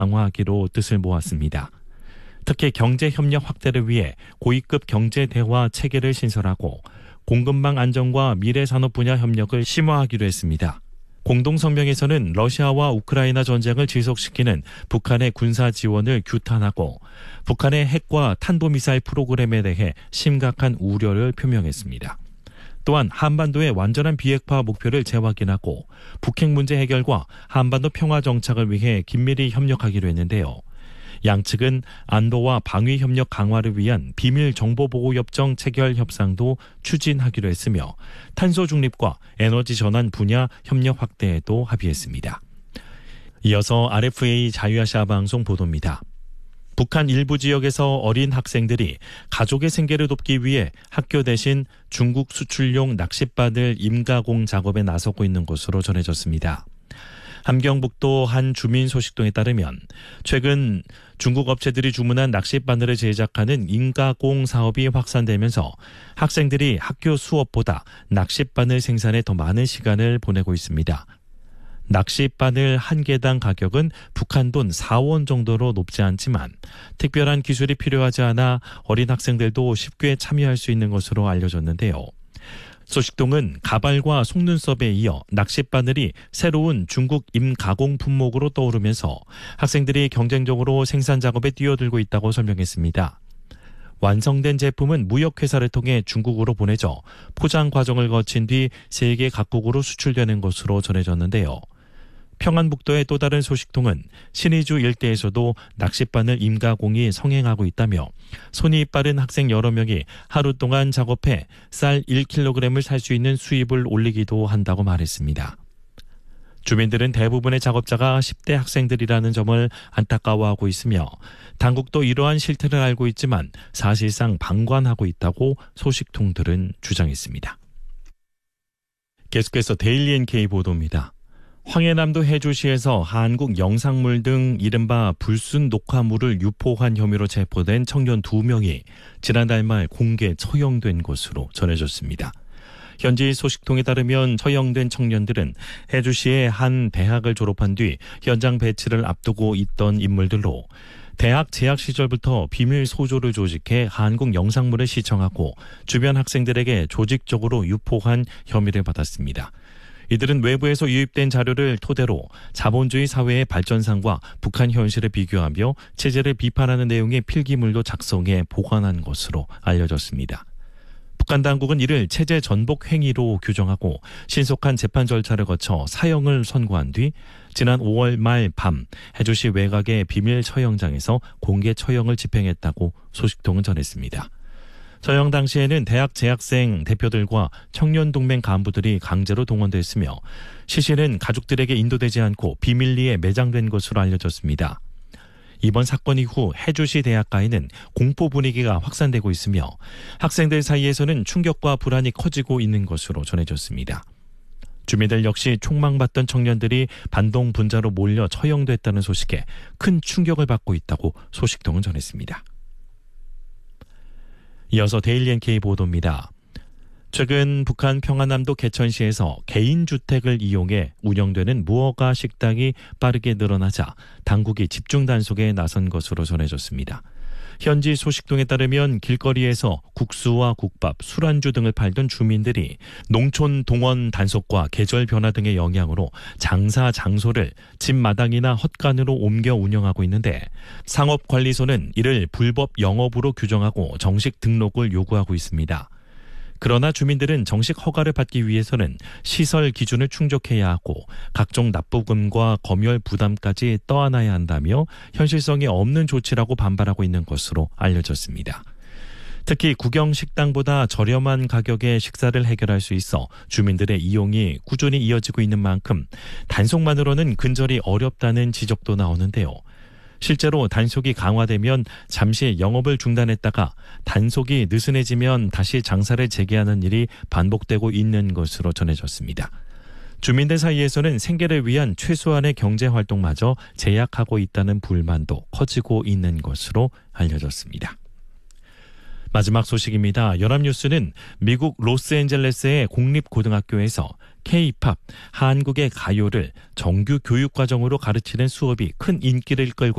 강화하기로 뜻을 모았습니다. 특히 경제협력 확대를 위해 고위급 경제대화 체계를 신설하고 공급망 안정과 미래산업 분야 협력을 심화하기로 했습니다. 공동성명에서는 러시아와 우크라이나 전쟁을 지속시키는 북한의 군사 지원을 규탄하고 북한의 핵과 탄도미사일 프로그램에 대해 심각한 우려를 표명했습니다. 또한 한반도의 완전한 비핵화 목표를 재확인하고 북핵 문제 해결과 한반도 평화 정착을 위해 긴밀히 협력하기로 했는데요. 양측은 안보와 방위 협력 강화를 위한 비밀 정보보호협정 체결 협상도 추진하기로 했으며 탄소 중립과 에너지 전환 분야 협력 확대에도 합의했습니다. 이어서 RFA 자유아시아 방송 보도입니다. 북한 일부 지역에서 어린 학생들이 가족의 생계를 돕기 위해 학교 대신 중국 수출용 낚싯바늘 임가공 작업에 나서고 있는 것으로 전해졌습니다. 함경북도 한 주민 소식통에 따르면 최근 중국 업체들이 주문한 낚싯바늘을 제작하는 임가공 사업이 확산되면서 학생들이 학교 수업보다 낚싯바늘 생산에 더 많은 시간을 보내고 있습니다. 낚싯바늘 한 개당 가격은 북한 돈 4원 정도로 높지 않지만 특별한 기술이 필요하지 않아 어린 학생들도 쉽게 참여할 수 있는 것으로 알려졌는데요. 소식통은 가발과 속눈썹에 이어 낚싯바늘이 새로운 중국 임가공 품목으로 떠오르면서 학생들이 경쟁적으로 생산 작업에 뛰어들고 있다고 설명했습니다. 완성된 제품은 무역회사를 통해 중국으로 보내져 포장 과정을 거친 뒤 세계 각국으로 수출되는 것으로 전해졌는데요. 평안북도의 또 다른 소식통은 신의주 일대에서도 낚싯바늘 임가공이 성행하고 있다며 손이 빠른 학생 여러 명이 하루 동안 작업해 쌀 1kg을 살 수 있는 수입을 올리기도 한다고 말했습니다. 주민들은 대부분의 작업자가 10대 학생들이라는 점을 안타까워하고 있으며 당국도 이러한 실태를 알고 있지만 사실상 방관하고 있다고 소식통들은 주장했습니다. 계속해서 데일리 NK 보도입니다. 황해남도 해주시에서 한국 영상물 등 이른바 불순 녹화물을 유포한 혐의로 체포된 청년 2명이 지난달 말 공개 처형된 것으로 전해졌습니다. 현지 소식통에 따르면 처형된 청년들은 해주시의 한 대학을 졸업한 뒤 현장 배치를 앞두고 있던 인물들로 대학 재학 시절부터 비밀 소조를 조직해 한국 영상물을 시청하고 주변 학생들에게 조직적으로 유포한 혐의를 받았습니다. 이들은 외부에서 유입된 자료를 토대로 자본주의 사회의 발전상과 북한 현실을 비교하며 체제를 비판하는 내용의 필기물도 작성해 보관한 것으로 알려졌습니다. 북한 당국은 이를 체제 전복 행위로 규정하고 신속한 재판 절차를 거쳐 사형을 선고한 뒤 지난 5월 말 밤 해주시 외곽의 비밀 처형장에서 공개 처형을 집행했다고 소식통은 전했습니다. 처형 당시에는 대학 재학생 대표들과 청년동맹 간부들이 강제로 동원됐으며 시신은 가족들에게 인도되지 않고 비밀리에 매장된 것으로 알려졌습니다. 이번 사건 이후 해주시 대학가에는 공포 분위기가 확산되고 있으며 학생들 사이에서는 충격과 불안이 커지고 있는 것으로 전해졌습니다. 주민들 역시 총망받던 청년들이 반동 분자로 몰려 처형됐다는 소식에 큰 충격을 받고 있다고 소식통은 전했습니다. 이어서 데일리 NK 보도입니다. 최근 북한 평안남도 개천시에서 개인주택을 이용해 운영되는 무허가 식당이 빠르게 늘어나자 당국이 집중 단속에 나선 것으로 전해졌습니다. 현지 소식통에 따르면 길거리에서 국수와 국밥, 술안주 등을 팔던 주민들이 농촌 동원 단속과 계절 변화 등의 영향으로 장사 장소를 집 마당이나 헛간으로 옮겨 운영하고 있는데 상업관리소는 이를 불법 영업으로 규정하고 정식 등록을 요구하고 있습니다. 그러나 주민들은 정식 허가를 받기 위해서는 시설 기준을 충족해야 하고 각종 납부금과 검열 부담까지 떠안아야 한다며 현실성이 없는 조치라고 반발하고 있는 것으로 알려졌습니다. 특히 구경식당보다 저렴한 가격에 식사를 해결할 수 있어 주민들의 이용이 꾸준히 이어지고 있는 만큼 단속만으로는 근절이 어렵다는 지적도 나오는데요. 실제로 단속이 강화되면 잠시 영업을 중단했다가 단속이 느슨해지면 다시 장사를 재개하는 일이 반복되고 있는 것으로 전해졌습니다. 주민들 사이에서는 생계를 위한 최소한의 경제활동마저 제약하고 있다는 불만도 커지고 있는 것으로 알려졌습니다. 마지막 소식입니다. 연합뉴스는 미국 로스앤젤레스의 공립고등학교에서 K-팝, 한국의 가요를 정규 교육과정으로 가르치는 수업이 큰 인기를 끌고